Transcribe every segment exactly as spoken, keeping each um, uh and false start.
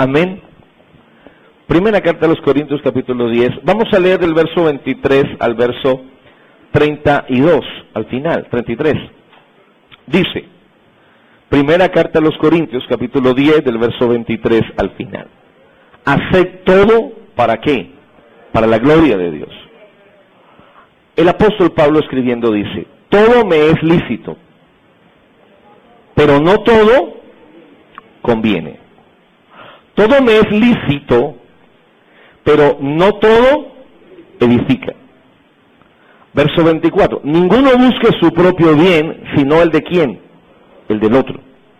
Amén. Primera carta a los Corintios, capítulo diez. Vamos a leer del verso veintitrés al verso treinta y dos, al final, treinta y tres. Dice, primera carta a los Corintios, capítulo diez, del verso veintitrés al final. Haced todo, ¿para qué? Para la gloria de Dios. El apóstol Pablo escribiendo dice, todo me es lícito, pero no todo conviene. Todo me es lícito, pero no todo edifica. Verso veinticuatro, ninguno busque su propio bien, sino el de quién, el del otro.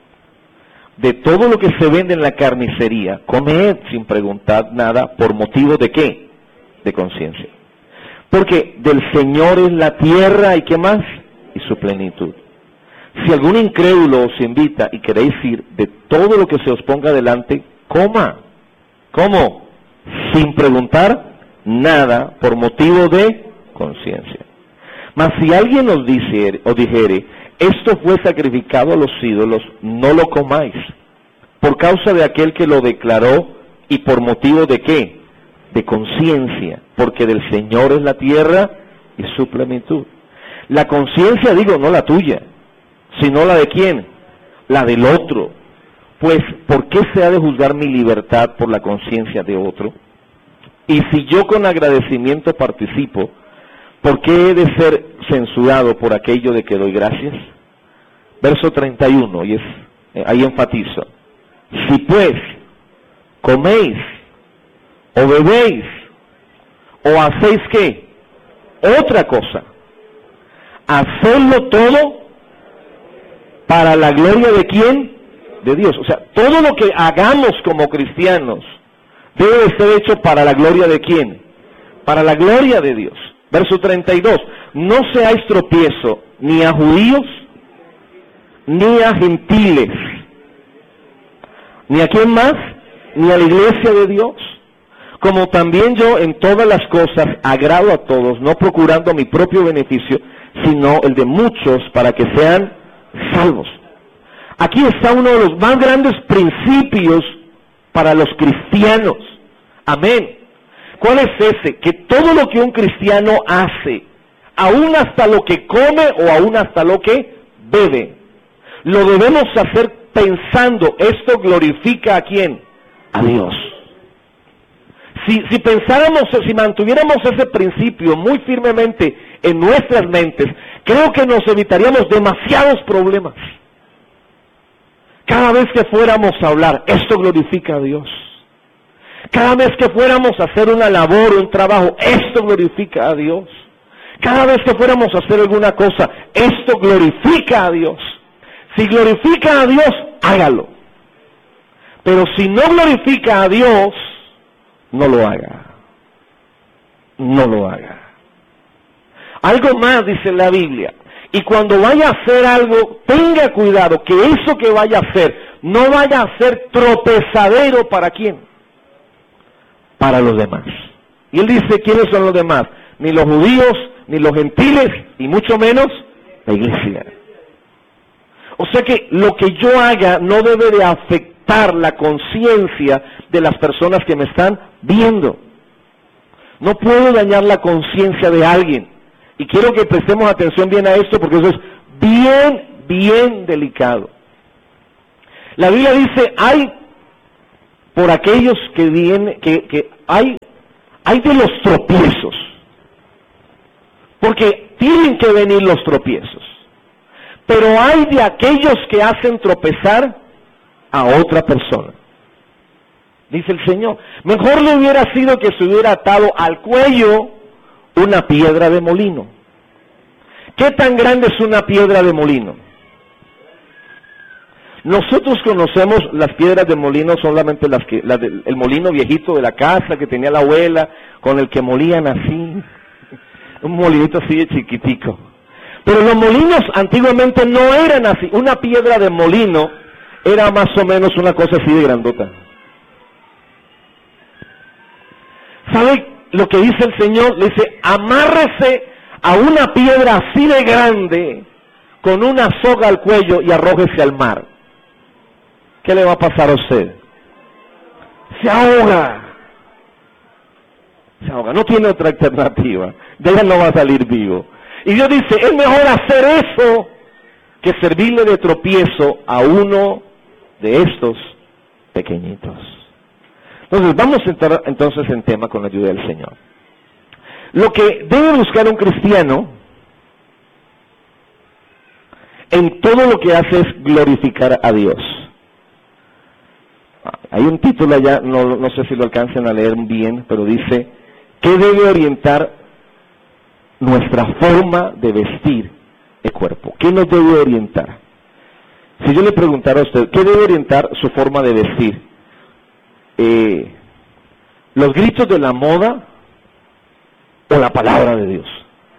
De todo lo que se vende en la carnicería, comed sin preguntar nada, ¿por motivo de qué? De conciencia. Porque del Señor es la tierra y qué más, y su plenitud. Si algún incrédulo os invita y queréis ir, de todo lo que se os ponga delante, coma. ¿Cómo? Sin preguntar nada, por motivo de conciencia. Mas si alguien os dice o dijere, esto fue sacrificado a los ídolos, no lo comáis, por causa de aquel que lo declaró y por motivo de qué, de conciencia, porque del Señor es la tierra y su plenitud. La conciencia, digo, no la tuya, sino la de quién, la del otro. Pues, ¿por qué se ha de juzgar mi libertad por la conciencia de otro? Y si yo con agradecimiento participo, ¿por qué he de ser censurado por aquello de que doy gracias? Verso treinta y uno, y es, eh, ahí enfatizo. Si pues coméis, o bebéis, o hacéis ¿qué? Otra cosa, hacedlo todo para la gloria de quién? De Dios. O sea, todo lo que hagamos como cristianos debe ser hecho para la gloria de quién? Para la gloria de Dios. Verso treinta y dos, no seáis tropiezo ni a judíos, ni a gentiles, ni a quién más, ni a la iglesia de Dios, como también yo en todas las cosas agrado a todos, no procurando mi propio beneficio, sino el de muchos para que sean salvos. Aquí está uno de los más grandes principios para los cristianos. Amén. ¿Cuál es ese? Que todo lo que un cristiano hace, aún hasta lo que come o aún hasta lo que bebe, lo debemos hacer pensando, esto glorifica a quién, a Dios. Si, si pensáramos, si mantuviéramos ese principio muy firmemente en nuestras mentes, creo que nos evitaríamos demasiados problemas. Cada vez que fuéramos a hablar, esto glorifica a Dios. Cada vez que fuéramos a hacer una labor o un trabajo, esto glorifica a Dios. Cada vez que fuéramos a hacer alguna cosa, esto glorifica a Dios. Si glorifica a Dios, hágalo. Pero si no glorifica a Dios, no lo haga. No lo haga. Algo más dice la Biblia. Y cuando vaya a hacer algo, tenga cuidado que eso que vaya a hacer no vaya a ser tropezadero para quién. Para los demás. Y él dice, ¿quiénes son los demás? Ni los judíos, ni los gentiles, y mucho menos la iglesia. O sea que lo que yo haga no debe de afectar la conciencia de las personas que me están viendo. No puedo dañar la conciencia de alguien. Y quiero que prestemos atención bien a esto porque eso es bien, bien delicado. La Biblia dice, hay por aquellos que vienen, que, que hay, hay de los tropiezos. Porque tienen que venir los tropiezos. Pero hay de aquellos que hacen tropezar a otra persona. Dice el Señor, mejor le hubiera sido que se hubiera atado al cuello una piedra de molino. ¿Qué tan grande es una piedra de molino? Nosotros conocemos las piedras de molino solamente las que, las del, el molino viejito de la casa que tenía la abuela, con el que molían así, un molinito así de chiquitico. Pero los molinos antiguamente no eran así. Una piedra de molino era más o menos una cosa así de grandota. ¿Sabe lo que dice el Señor? Le dice, amárrese a una piedra así de grande, con una soga al cuello y arrójese al mar. ¿Qué le va a pasar a usted? se ahoga. Se ahoga, no tiene otra alternativa. De ella no va a salir vivo. Y Dios dice, es mejor hacer eso que servirle de tropiezo a uno de estos pequeñitos. Entonces, vamos a entrar entonces en tema con la ayuda del Señor. Lo que debe buscar un cristiano en todo lo que hace es glorificar a Dios. Hay un título allá, no, no sé si lo alcancen a leer bien, pero dice, ¿qué debe orientar nuestra forma de vestir el cuerpo? ¿Qué nos debe orientar? Si yo le preguntara a usted, ¿qué debe orientar su forma de vestir? Eh, ¿Los gritos de la moda o la palabra de Dios?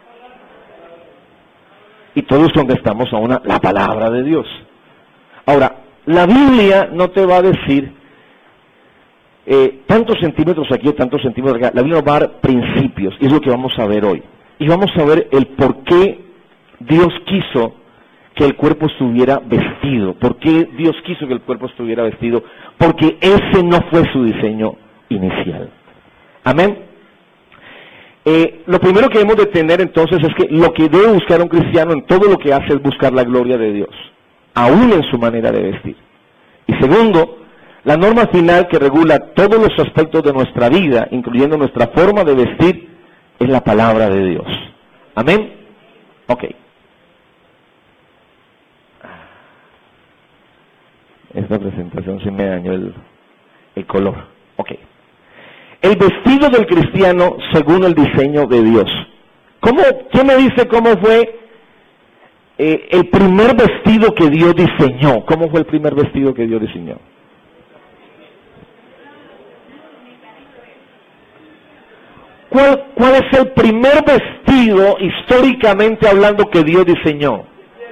Y todos contestamos a una, la palabra de Dios. Ahora, la Biblia no te va a decir eh, tantos centímetros aquí o tantos centímetros acá. La Biblia nos va a dar principios, y es lo que vamos a ver hoy. Y vamos a ver el por qué Dios quiso que el cuerpo estuviera vestido. ¿Por qué Dios quiso que el cuerpo estuviera vestido? Porque ese no fue su diseño inicial. Amén. Eh, lo primero que debemos de tener entonces es que lo que debe buscar un cristiano en todo lo que hace es buscar la gloria de Dios, aún en su manera de vestir. Y segundo, la norma final que regula todos los aspectos de nuestra vida, incluyendo nuestra forma de vestir, es la palabra de Dios. Amén. Ok. Esta presentación sí me dañó el, el color. Ok. El vestido del cristiano según el diseño de Dios. ¿Cómo, ¿Quién me dice cómo fue eh, el primer vestido que Dios diseñó? ¿Cómo fue el primer vestido que Dios diseñó? ¿Cuál, ¿Cuál es el primer vestido, históricamente hablando, que Dios diseñó?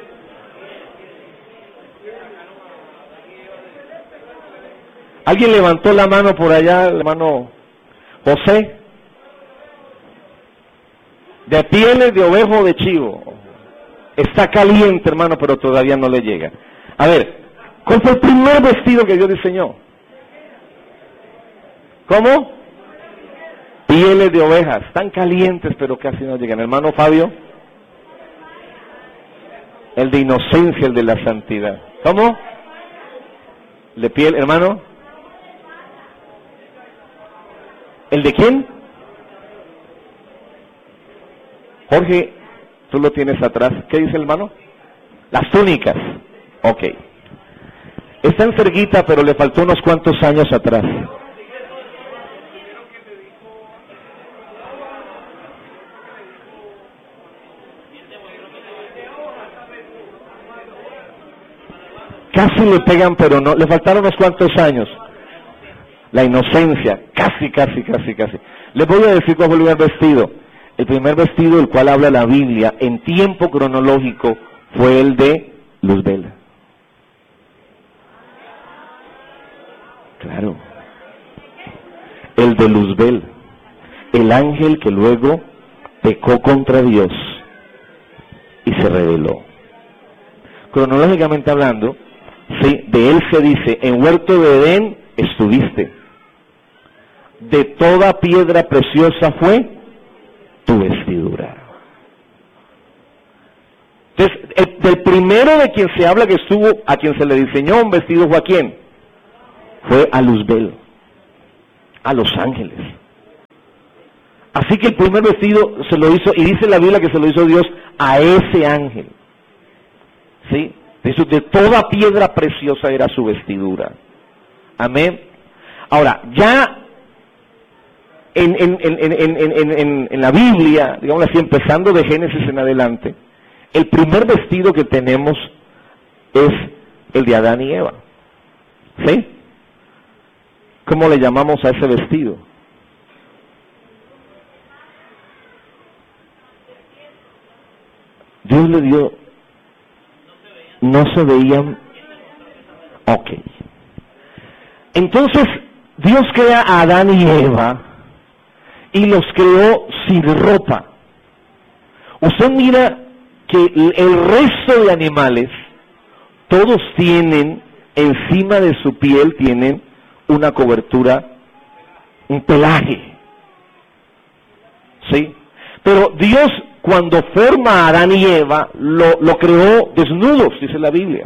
¿Alguien levantó la mano por allá, la mano José? De pieles de ovejo o de chivo. Está caliente, hermano, pero todavía no le llega. A ver, ¿cuál fue el primer vestido que Dios diseñó? ¿Cómo? Pieles de ovejas. Están calientes, pero casi no llegan. Hermano Fabio. El de inocencia, el de la santidad. ¿Cómo? ¿El de piel, hermano? ¿El de quién? Jorge, tú lo tienes atrás. ¿Qué dice el hermano? Las túnicas. Ok. Está en cerquita, pero le faltó unos cuantos años atrás. Casi le pegan, pero no. Le faltaron unos cuantos años. La inocencia, casi, casi, casi, casi. Les voy a decir cuál fue el primer vestido. El primer vestido del cual habla la Biblia en tiempo cronológico fue el de Luzbel. Claro. El de Luzbel. El ángel que luego pecó contra Dios y se rebeló. Cronológicamente hablando, sí, de él se dice, en huerto de Edén estuviste. De toda piedra preciosa fue tu vestidura. Entonces, el, del primero de quien se habla que estuvo, a quien se le diseñó un vestido, ¿fue a quién? Fue a Luzbel, a los ángeles. Así que el primer vestido se lo hizo, y dice la Biblia que se lo hizo Dios a ese ángel. ¿Sí? Eso, de toda piedra preciosa era su vestidura. Amén. Ahora, ya en, en, en, en, en, en, en la Biblia, digamos así, empezando de Génesis en adelante, el primer vestido que tenemos es el de Adán y Eva. ¿Sí? ¿Cómo le llamamos a ese vestido? Dios le dio, no se veían, ok. Entonces, Dios crea a Adán y Eva y los creó sin ropa. Usted mira que el resto de animales, todos tienen, encima de su piel, tienen una cobertura un pelaje. ¿Sí? Pero Dios, cuando forma a Adán y Eva, lo, lo creó desnudos, dice la Biblia.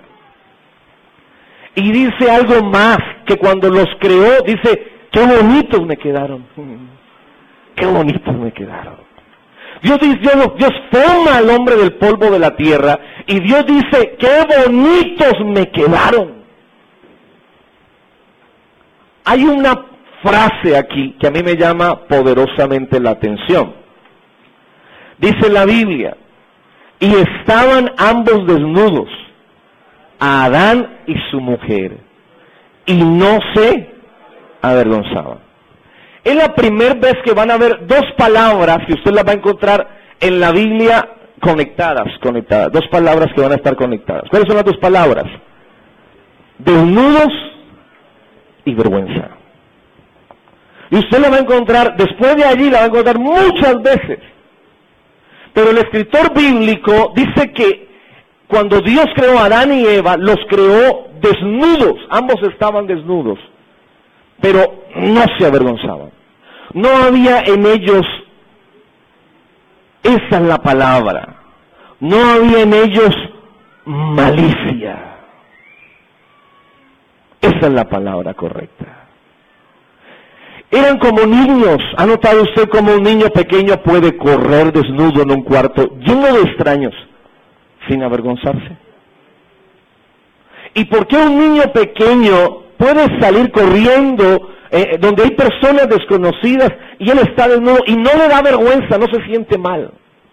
Y dice algo más, que cuando los creó, dice, qué bonitos me quedaron. Qué bonitos me quedaron. Dios dice, Dios, Dios forma al hombre del polvo de la tierra, y Dios dice, qué bonitos me quedaron. Hay una frase aquí que a mí me llama poderosamente la atención. Dice la Biblia, y estaban ambos desnudos, Adán y su mujer, y no se avergonzaban. Es la primera vez que van a ver dos palabras que usted las va a encontrar en la Biblia conectadas, conectadas, dos palabras que van a estar conectadas. ¿Cuáles son las dos palabras? Desnudos y vergüenza. Y usted la va a encontrar, después de allí la va a encontrar muchas veces. Pero el escritor bíblico dice que cuando Dios creó a Adán y Eva, los creó desnudos, ambos estaban desnudos, pero no se avergonzaban. No había en ellos, esa es la palabra, no había en ellos malicia. Esa es la palabra correcta. Eran como niños. ¿Ha notado usted cómo un niño pequeño puede correr desnudo en un cuarto lleno de extraños sin avergonzarse? ¿Y por qué un niño pequeño puede salir corriendo eh, donde hay personas desconocidas y él está desnudo y no le da vergüenza, no se siente mal?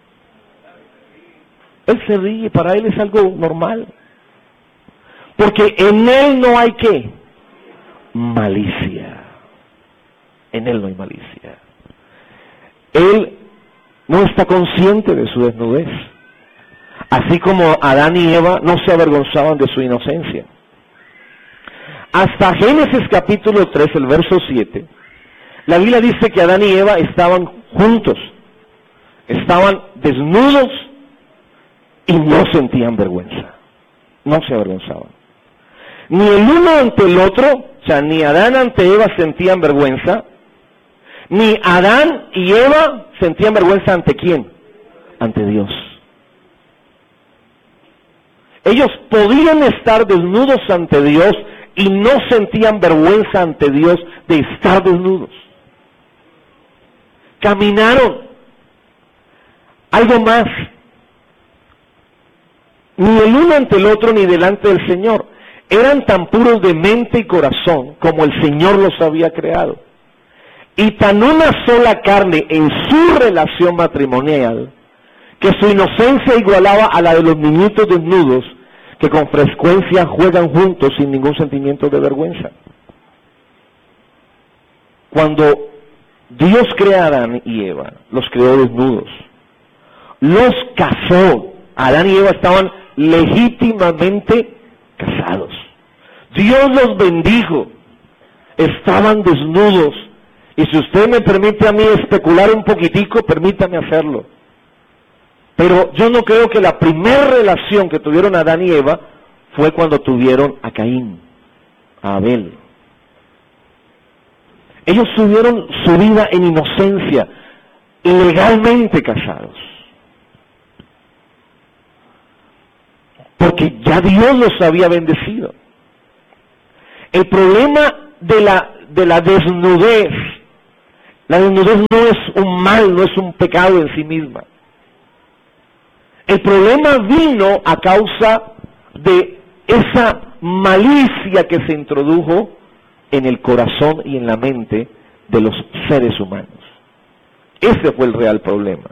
Él se ríe, para él es algo normal. Porque en él no hay ¿qué? Malicia. En él no hay malicia. Él no está consciente de su desnudez. Así como Adán y Eva no se avergonzaban de su inocencia. Hasta Génesis capítulo tres, el verso siete, la Biblia dice que Adán y Eva estaban juntos, estaban desnudos y no sentían vergüenza, no se avergonzaban. Ni el uno ante el otro, o sea, ni Adán ante Eva sentían vergüenza, ni Adán y Eva sentían vergüenza ante quién, ante Dios. Ellos podían estar desnudos ante Dios y no sentían vergüenza ante Dios de estar desnudos. Caminaron. Algo más. Ni el uno ante el otro ni delante del Señor. Eran tan puros de mente y corazón como el Señor los había creado. Y tan una sola carne en su relación matrimonial, que su inocencia igualaba a la de los niñitos desnudos, que con frecuencia juegan juntos sin ningún sentimiento de vergüenza. Cuando Dios crea a Adán y Eva, los creó desnudos, los casó. Adán y Eva estaban legítimamente casados. Dios los bendijo, estaban desnudos. Y si usted me permite a mí especular un poquitico, permítame hacerlo. Pero yo no creo que la primera relación que tuvieron Adán y Eva fue cuando tuvieron a Caín, a Abel. Ellos tuvieron su vida en inocencia, legalmente casados. Porque ya Dios los había bendecido. El problema de la, de la desnudez, la desnudez no es un mal, no es un pecado en sí misma. El problema vino a causa de esa malicia que se introdujo en el corazón y en la mente de los seres humanos. Ese fue el real problema.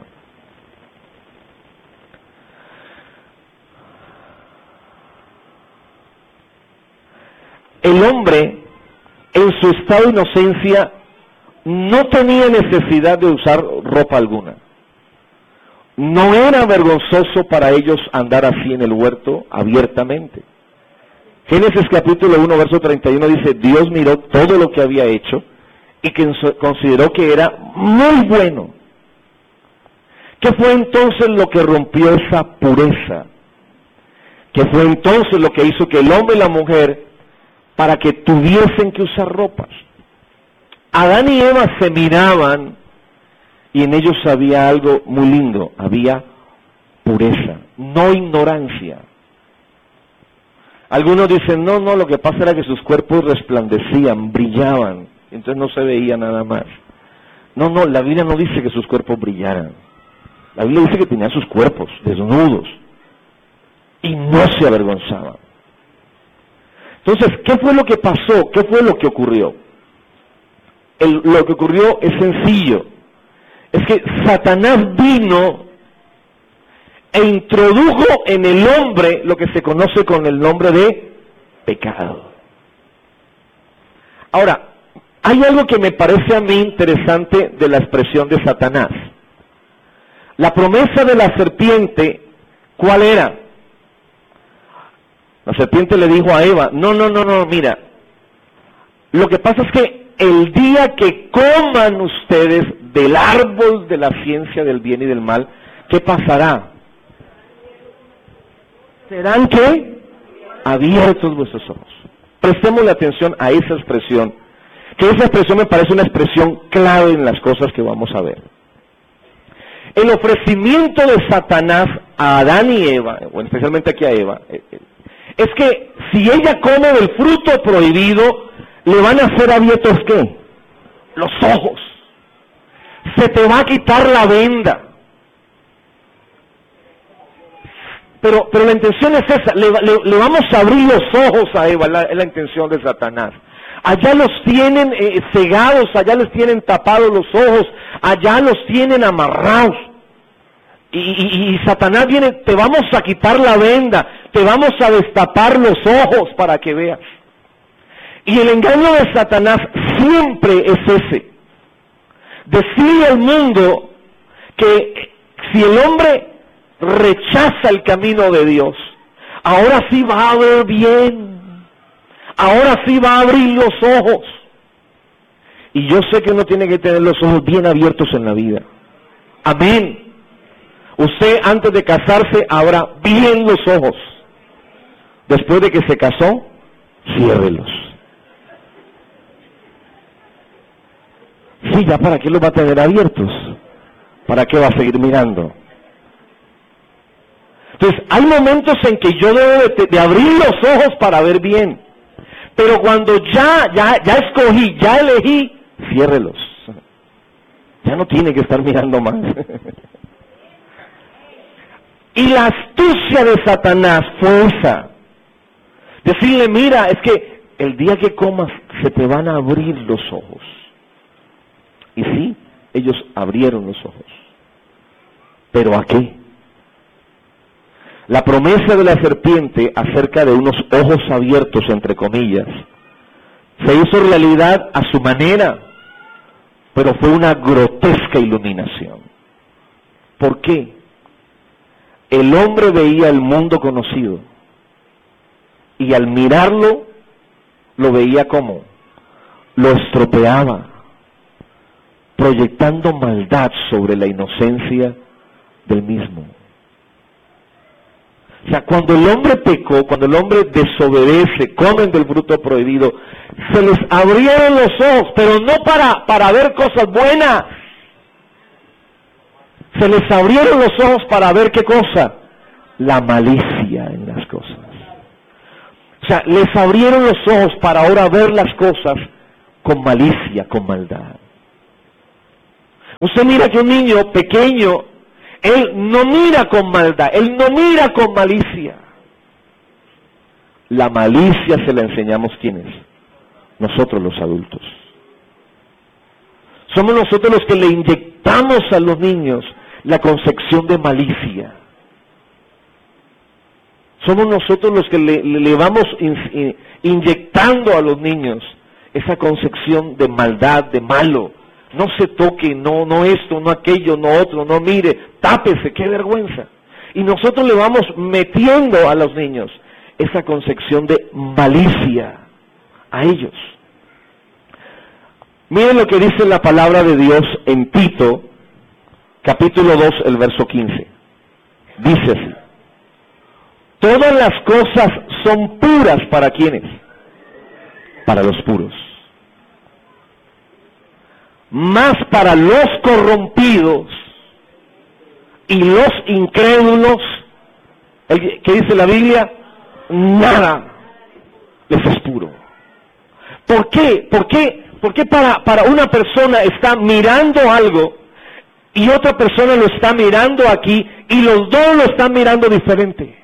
El hombre, en su estado de inocencia, no tenía necesidad de usar ropa alguna. No era vergonzoso para ellos andar así en el huerto abiertamente. Génesis capítulo uno, verso treinta y uno dice, Dios miró todo lo que había hecho y que consideró que era muy bueno. ¿Qué fue entonces lo que rompió esa pureza? ¿Qué fue entonces lo que hizo que el hombre y la mujer, para que tuviesen que usar ropas? Adán y Eva se miraban y en ellos había algo muy lindo, había pureza, no ignorancia. Algunos dicen, no, no, lo que pasa era que sus cuerpos resplandecían, brillaban, entonces no se veía nada más. No, no, la Biblia no dice que sus cuerpos brillaran. La Biblia dice que tenían sus cuerpos desnudos y no se avergonzaban. Entonces, ¿qué fue lo que pasó? ¿Qué fue lo que ocurrió? El, lo que ocurrió es sencillo. Es que Satanás vino e introdujo en el hombre lo que se conoce con el nombre de pecado. Ahora, hay algo que me parece a mí interesante de la expresión de Satanás. La promesa de la serpiente, ¿cuál era? La serpiente le dijo a Eva, no, no, no, no, mira, lo que pasa es que el día que coman ustedes del árbol de la ciencia del bien y del mal, ¿qué pasará? ¿Serán qué? Abiertos vuestros ojos. Prestemos atención a esa expresión, que esa expresión me parece una expresión clave en las cosas que vamos a ver. El ofrecimiento de Satanás a Adán y Eva, o especialmente aquí a Eva, es que si ella come del fruto prohibido, le van a ser abiertos ¿qué? Los ojos. Se te va a quitar la venda. Pero, pero la intención es esa, le, le, le vamos a abrir los ojos a Eva, es la, la intención de Satanás. Allá los tienen eh, cegados, allá les tienen tapados los ojos, allá los tienen amarrados. Y, y, y Satanás viene, te vamos a quitar la venda, te vamos a destapar los ojos para que veas. Y el engaño de Satanás siempre es ese. Decirle al mundo que si el hombre rechaza el camino de Dios, ahora sí va a ver bien. Ahora sí va a abrir los ojos. Y yo sé que uno tiene que tener los ojos bien abiertos en la vida. Amén. Usted antes de casarse abra bien los ojos. Después de que se casó, ciérrelos. Sí, ya para qué los va a tener abiertos. ¿Para qué va a seguir mirando? Entonces, hay momentos en que yo debo de, de abrir los ojos para ver bien. Pero cuando ya, ya, ya escogí, ya elegí, ciérrelos. Ya no tiene que estar mirando más. Y la astucia de Satanás fue esa. Decirle, mira, es que el día que comas se te van a abrir los ojos. Y sí, ellos abrieron los ojos. ¿Pero a qué? La promesa de la serpiente acerca de unos ojos abiertos, entre comillas, se hizo realidad a su manera, pero fue una grotesca iluminación. ¿Por qué? El hombre veía el mundo conocido y al mirarlo lo veía como lo estropeaba, proyectando maldad sobre la inocencia del mismo. O sea, cuando el hombre pecó, cuando el hombre desobedece, comen del fruto prohibido, se les abrieron los ojos, pero no para, para ver cosas buenas. Se les abrieron los ojos para ver qué cosa, la malicia en las cosas. O sea, les abrieron los ojos para ahora ver las cosas con malicia, con maldad. Usted mira que un niño pequeño, él no mira con maldad, él no mira con malicia. La malicia se la enseñamos ¿quiénes? Nosotros los adultos. Somos nosotros los que le inyectamos a los niños la concepción de malicia. Somos nosotros los que le, le, le vamos in, inyectando a los niños esa concepción de maldad, de malo. No se toque, no, no esto, no aquello, no otro, no mire, tápese, qué vergüenza. Y nosotros le vamos metiendo a los niños esa concepción de malicia a ellos. Miren lo que dice la palabra de Dios en Tito, capítulo dos, el verso quince. Dice así: todas las cosas son puras para ¿quiénes? Para los puros. Mas para los corrompidos y los incrédulos, ¿qué dice la Biblia? Nada les es puro. ¿Por qué? ¿Por qué? ¿Por qué para, para una persona está mirando algo y otra persona lo está mirando aquí y los dos lo están mirando diferente?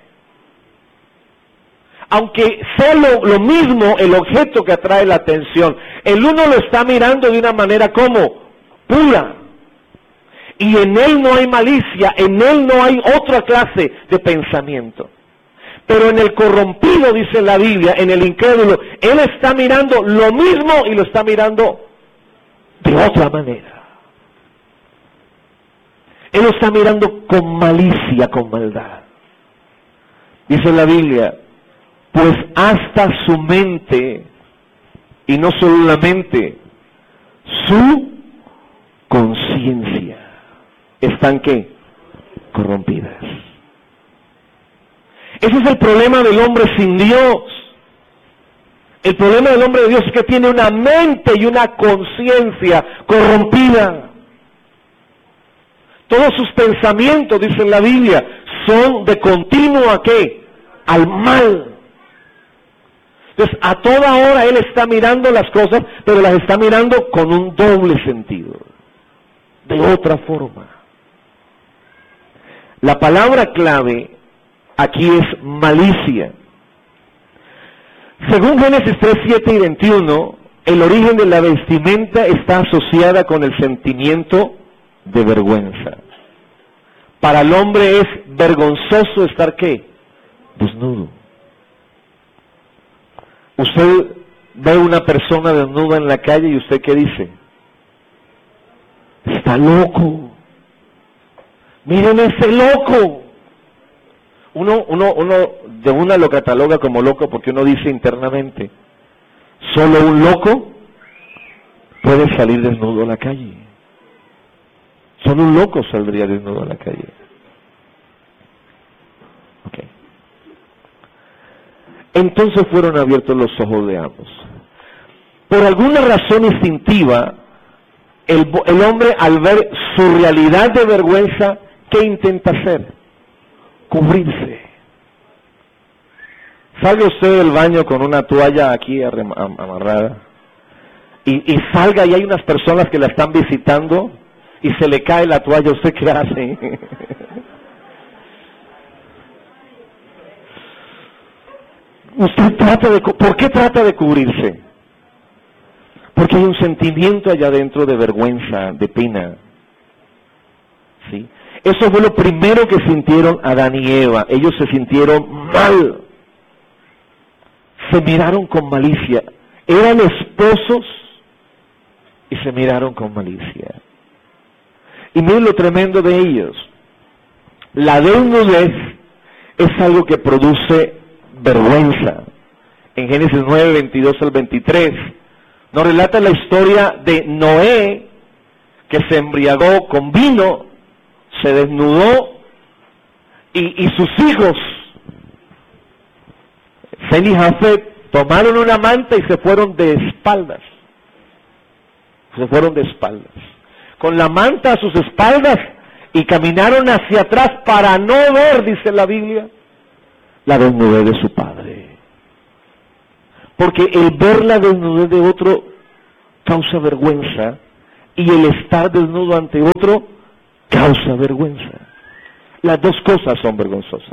Aunque sea lo, lo mismo el objeto que atrae la atención, el uno lo está mirando de una manera como pura. Y en él no hay malicia, en él no hay otra clase de pensamiento. Pero en el corrompido, dice la Biblia, en el incrédulo, él está mirando lo mismo y lo está mirando de otra manera. Él lo está mirando con malicia, con maldad. Dice la Biblia, pues hasta su mente, y no solo la mente, su conciencia, están ¿qué? Corrompidas. Ese es el problema del hombre sin Dios. El problema del hombre de Dios es que tiene una mente y una conciencia corrompida. Todos sus pensamientos, dice la Biblia, son de continuo ¿a qué? Al mal. Entonces, a toda hora él está mirando las cosas, pero las está mirando con un doble sentido, de otra forma. La palabra clave aquí es malicia. Según Génesis tres, siete y veintiuno, el origen de la vestimenta está asociada con el sentimiento de vergüenza. Para el hombre es vergonzoso estar ¿qué? Desnudo. Usted ve una persona desnuda en la calle y usted ¿qué dice? Está loco. Miren ese loco. Uno, uno, uno de una lo cataloga como loco porque uno dice internamente, solo un loco puede salir desnudo a la calle. Solo un loco saldría desnudo a la calle. Okay. Entonces fueron abiertos los ojos de ambos. Por alguna razón instintiva, el, el hombre al ver su realidad de vergüenza, ¿qué intenta hacer? Cubrirse. Salga usted del baño con una toalla aquí amarrada y, y salga y hay unas personas que la están visitando y se le cae la toalla, ¿usted qué hace? Usted trata de... ¿Por qué trata de cubrirse? Porque hay un sentimiento allá adentro de vergüenza, de pena. ¿Sí? Eso fue lo primero que sintieron Adán y Eva. Ellos se sintieron mal. Se miraron con malicia. Eran esposos y se miraron con malicia. Y miren lo tremendo de ellos. La desnudez es algo que produce vergüenza. En Génesis nueve, veintidós al veintitrés, nos relata la historia de Noé, que se embriagó con vino, se desnudó, y, y sus hijos, Sem y Jafet, tomaron una manta y se fueron de espaldas. Se fueron de espaldas. Con la manta a sus espaldas y caminaron hacia atrás para no ver, dice la Biblia, la desnudez de su padre. Porque el ver la desnudez de otro causa vergüenza y el estar desnudo ante otro causa vergüenza. Las dos cosas son vergonzosas.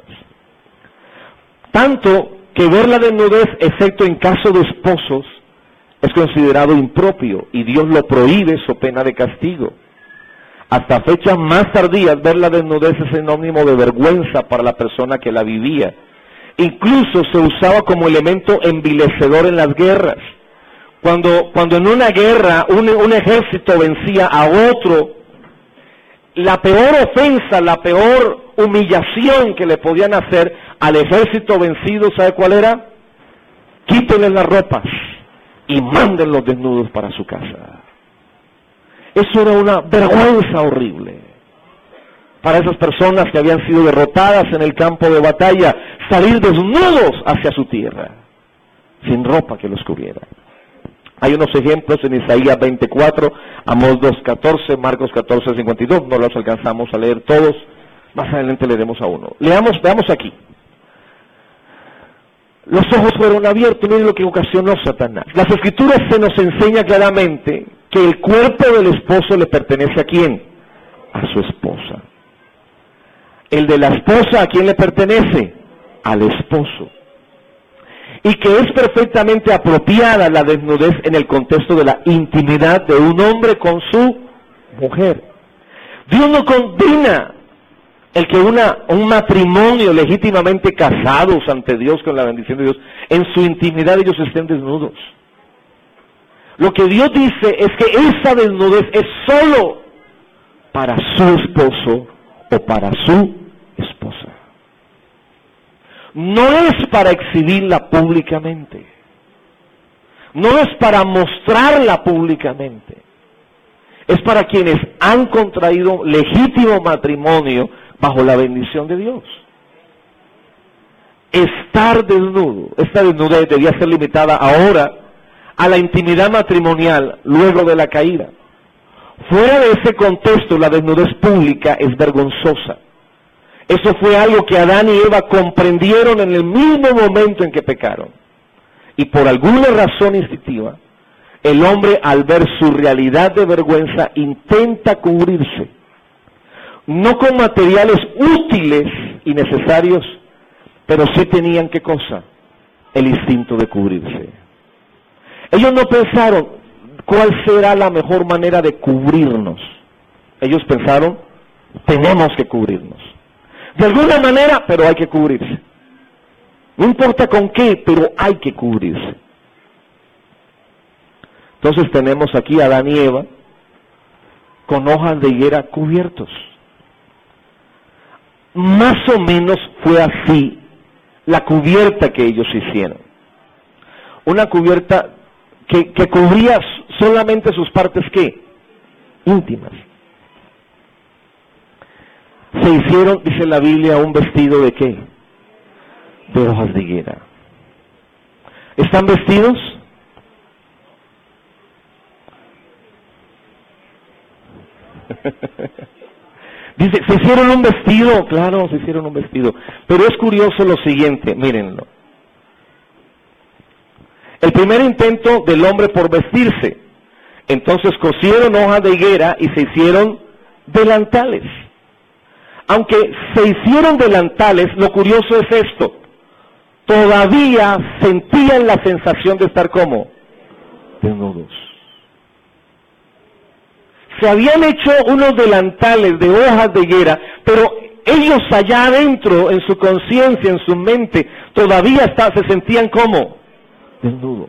Tanto que ver la desnudez, excepto en caso de esposos, es considerado impropio y Dios lo prohíbe so pena de castigo. Hasta fechas más tardías, ver la desnudez es sinónimo de vergüenza para la persona que la vivía. Incluso se usaba como elemento envilecedor en las guerras. Cuando, cuando en una guerra un, un ejército vencía a otro, la peor ofensa, la peor humillación que le podían hacer al ejército vencido, ¿sabe cuál era? Quítenle las ropas y mándenlos desnudos para su casa. Eso era una vergüenza horrible para esas personas que habían sido derrotadas en el campo de batalla, salir desnudos hacia su tierra, sin ropa que los cubriera. Hay unos ejemplos en Isaías veinticuatro, Amós dos catorce, Marcos catorce cincuenta y dos, no los alcanzamos a leer todos, más adelante leeremos a uno. Leamos, veamos aquí. Los ojos fueron abiertos, miren lo que ocasionó Satanás. Las Escrituras se nos enseña claramente que el cuerpo del esposo le pertenece ¿a quién? A su esposa. El de la esposa, ¿a quién le pertenece? Al esposo. Y que es perfectamente apropiada la desnudez en el contexto de la intimidad de un hombre con su mujer. Dios no condena el que una, un matrimonio legítimamente casados ante Dios con la bendición de Dios, en su intimidad ellos estén desnudos. Lo que Dios dice es que esa desnudez es solo para su esposo o para su esposa. No es para exhibirla públicamente. No es para mostrarla públicamente. Es para quienes han contraído legítimo matrimonio bajo la bendición de Dios. Estar desnudo, esta desnudez debía ser limitada ahora a la intimidad matrimonial luego de la caída. Fuera de ese contexto, la desnudez pública es vergonzosa. Eso fue algo que Adán y Eva comprendieron en el mismo momento en que pecaron. Y por alguna razón instintiva, el hombre al ver su realidad de vergüenza intenta cubrirse. No con materiales útiles y necesarios, pero sí tenían, ¿qué cosa? El instinto de cubrirse. Ellos no pensaron cuál será la mejor manera de cubrirnos. Ellos pensaron, tenemos que cubrirnos. De alguna manera, pero hay que cubrirse. No importa con qué, pero hay que cubrirse. Entonces tenemos aquí a Adán y Eva con hojas de higuera cubiertos. Más o menos fue así la cubierta que ellos hicieron. Una cubierta que, que cubría solamente sus partes, ¿qué? Íntimas. Se hicieron, dice la Biblia, un vestido de ¿qué? De hojas de higuera. ¿Están vestidos? Dice, se hicieron un vestido, claro, se hicieron un vestido. Pero es curioso lo siguiente, mírenlo. El primer intento del hombre por vestirse. Entonces cosieron hojas de higuera y se hicieron delantales. Aunque se hicieron delantales, lo curioso es esto. Todavía sentían la sensación de estar como desnudos. Se habían hecho unos delantales de hojas de higuera, pero ellos allá adentro, en su conciencia, en su mente, todavía está, se sentían como desnudos.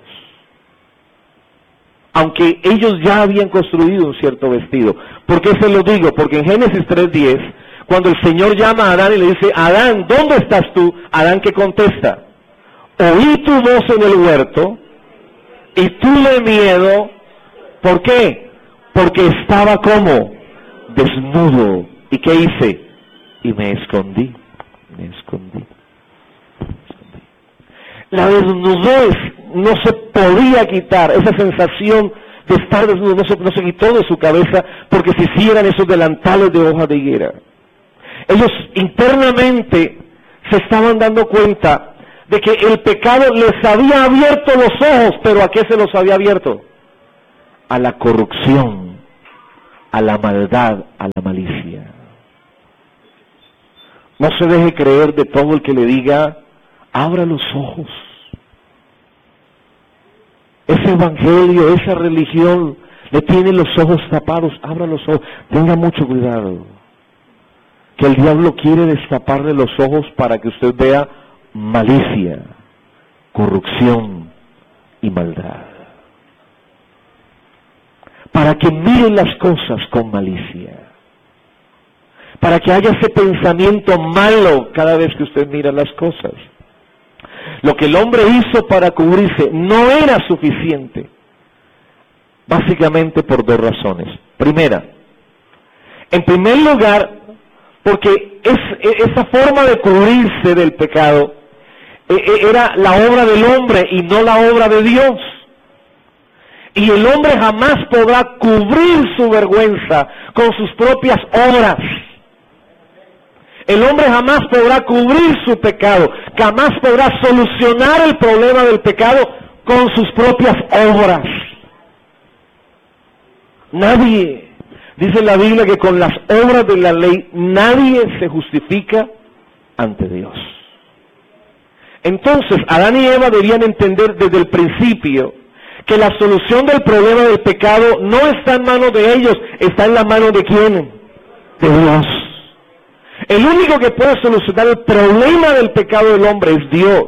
Aunque ellos ya habían construido un cierto vestido. ¿Por qué se lo digo? Porque en Génesis tres diez, cuando el Señor llama a Adán y le dice, Adán, ¿dónde estás tú? Adán, ¿qué contesta? Oí tu voz en el huerto y tuve miedo. ¿Por qué? Porque estaba como desnudo. ¿Y qué hice? Y me escondí, me escondí, me escondí. La desnudez no se podía quitar, esa sensación de estar desnudo no se, no se quitó de su cabeza porque se hicieran esos delantales de hoja de higuera. Ellos internamente se estaban dando cuenta de que el pecado les había abierto los ojos, pero ¿a qué se los había abierto? A la corrupción, a la maldad, a la malicia. No se deje creer de todo el que le diga, abra los ojos. Ese evangelio, esa religión, le tiene los ojos tapados, abra los ojos. Tenga mucho cuidado, que el diablo quiere destaparle los ojos para que usted vea malicia, corrupción y maldad. Para que mire las cosas con malicia. Para que haya ese pensamiento malo cada vez que usted mira las cosas. Lo que el hombre hizo para cubrirse no era suficiente. Básicamente por dos razones. Primera, en primer lugar, porque es, esa forma de cubrirse del pecado era la obra del hombre y no la obra de Dios. Y el hombre jamás podrá cubrir su vergüenza con sus propias obras. El hombre jamás podrá cubrir su pecado, jamás podrá solucionar el problema del pecado con sus propias obras. Nadie, dice la Biblia que con las obras de la ley nadie se justifica ante Dios. Entonces, Adán y Eva debían entender desde el principio que la solución del problema del pecado no está en manos de ellos, está en la mano de ¿quién? De Dios. El único que puede solucionar el problema del pecado del hombre es Dios.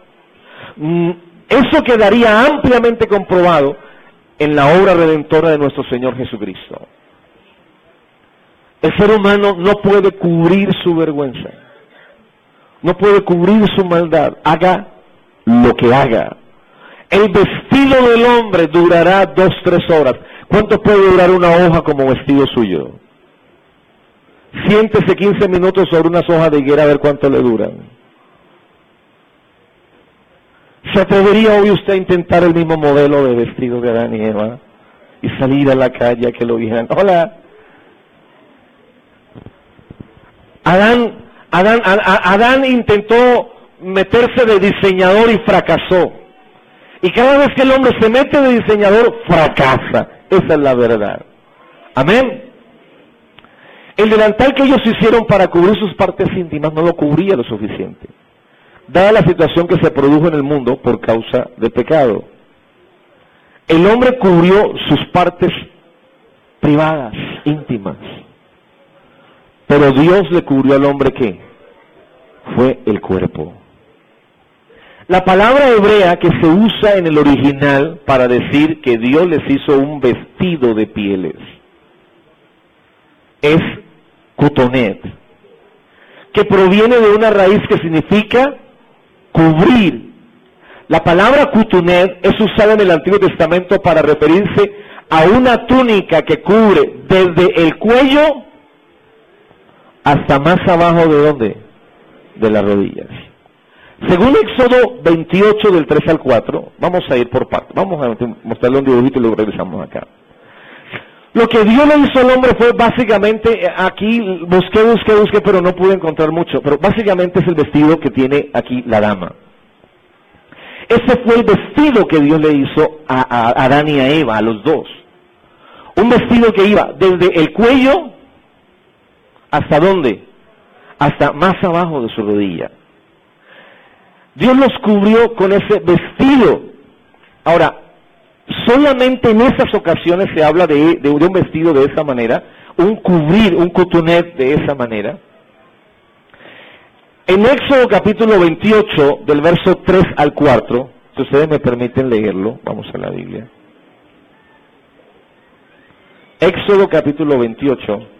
Eso quedaría ampliamente comprobado en la obra redentora de nuestro Señor Jesucristo. El ser humano no puede cubrir su vergüenza, no puede cubrir su maldad, haga lo que haga. El vestido del hombre durará dos, tres horas. ¿Cuánto puede durar una hoja como vestido suyo? Siéntese quince minutos sobre unas hojas de higuera a ver cuánto le duran. ¿Se atrevería hoy usted a intentar el mismo modelo de vestido de Adán y Eva y salir a la calle a que lo vieran? Hola. Adán, Adán, Adán intentó meterse de diseñador y fracasó. Y cada vez que el hombre se mete de diseñador, fracasa. Esa es la verdad. Amén. El delantal que ellos hicieron para cubrir sus partes íntimas no lo cubría lo suficiente, dada la situación que se produjo en el mundo por causa del pecado. El hombre cubrió sus partes privadas, íntimas. Pero Dios le cubrió al hombre, ¿qué? Fue el cuerpo. La palabra hebrea que se usa en el original para decir que Dios les hizo un vestido de pieles es kutonet, que proviene de una raíz que significa cubrir. La palabra kutonet es usada en el Antiguo Testamento para referirse a una túnica que cubre desde el cuello hasta más abajo de ¿dónde? De las rodillas. Según Éxodo veintiocho del tres al cuatro, vamos a ir por partes, vamos a mostrarle un dibujito y luego regresamos acá. Lo que Dios le hizo al hombre fue básicamente, aquí busqué, busqué, busqué, pero no pude encontrar mucho, pero básicamente es el vestido que tiene aquí la dama. Ese fue el vestido que Dios le hizo a, a Adán y a Eva, a los dos. Un vestido que iba desde el cuello, ¿hasta dónde? Hasta más abajo de su rodilla. Dios los cubrió con ese vestido. Ahora, solamente en esas ocasiones se habla de, de, de un vestido de esa manera, un cubrir, un kutonet de esa manera. En Éxodo capítulo veintiocho, del verso tres al cuatro, si ustedes me permiten leerlo, vamos a la Biblia. Éxodo capítulo veintiocho.